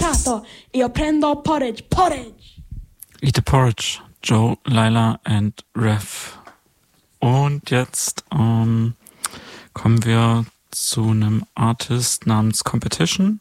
prato, io prendo porridge, porridge. Eat the Porridge, Joe, Lila and Rev. Und jetzt kommen wir zu einem Artist namens Competition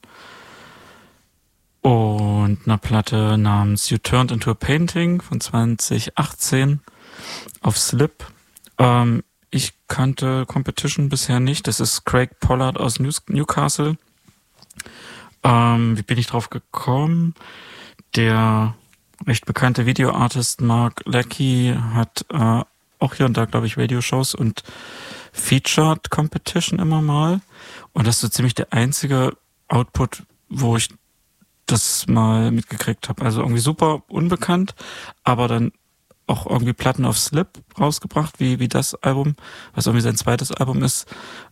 und einer Platte namens You Turned Into a Painting von 2018 auf Slip. Ich kannte Competition bisher nicht. Das ist Craig Pollard aus Newcastle. Wie bin ich drauf gekommen? Der recht bekannte Videoartist Mark Lackey hat auch hier und da, glaube ich, Radioshows und featured Competition immer mal. Und das ist so ziemlich der einzige Output, wo ich das mal mitgekriegt habe. Also irgendwie super unbekannt, aber dann auch irgendwie Platten auf Slip rausgebracht, wie das Album, was irgendwie sein zweites Album ist.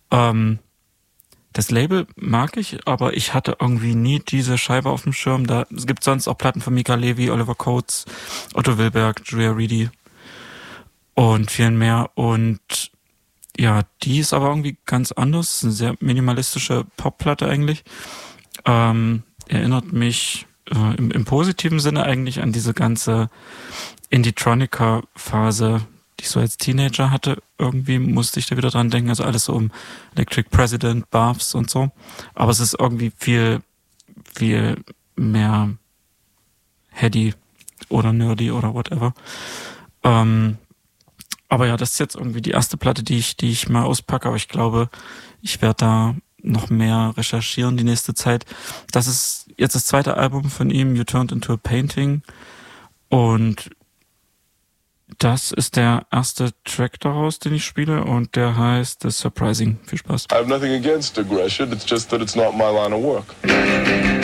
Das Label mag ich, aber ich hatte irgendwie nie diese Scheibe auf dem Schirm. Es gibt sonst auch Platten von Mika Levy, Oliver Coates, Otto Wilberg, Julia Reedy und vielen mehr. Und ja, die ist aber irgendwie ganz anders. Eine sehr minimalistische Popplatte eigentlich. Erinnert mich im positiven Sinne eigentlich an diese ganze Indie-Tronica-Phase, die ich so als Teenager hatte. Irgendwie musste ich da wieder dran denken. Also alles so um Electric President, Baths und so. Aber es ist irgendwie viel, viel mehr heady oder nerdy oder whatever. Aber ja, das ist jetzt irgendwie die erste Platte, die ich mal auspacke. Aber ich glaube, ich werde da noch mehr recherchieren die nächste Zeit. Das ist jetzt das zweite Album von ihm, You Turned Into a Painting. Und das ist der erste Track daraus, den ich spiele, und der heißt The Surprising. Viel Spaß. I have nothing against aggression, it's just that it's not my line of work.